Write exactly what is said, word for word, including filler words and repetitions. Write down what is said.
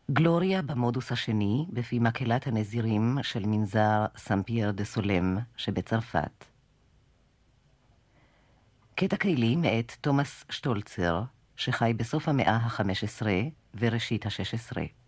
גלוריה במודוס השני, בפי מקהלת הנזירים של מנזר סן פייר דה סולם שבצרפת. קטע קהילי מאת תומאס שטולצר, שחי בסוף המאה ה-חמש עשרה וראשית ה-שש עשרה.